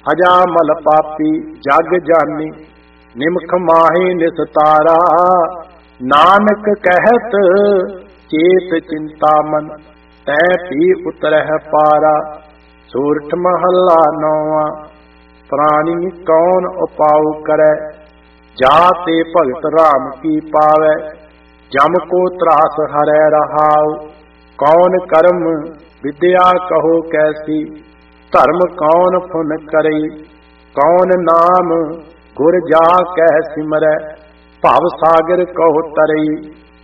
हजामल पापी जग जानी, निमख माही निस्तारा। नानक कहत चेत चिंता मन, तै पी उतरह पारा। सोरठ महला नौवां, प्राणी कौन उपाऊ करे। जाते भगत राम की पावै, जम को त्रास हरै रहाउ। कौन कर्म विद्या कहो कैसी, धर्म कौन फुन करई। कौन नाम गुर जा कह सिमरै, भव सागर कहो तरई।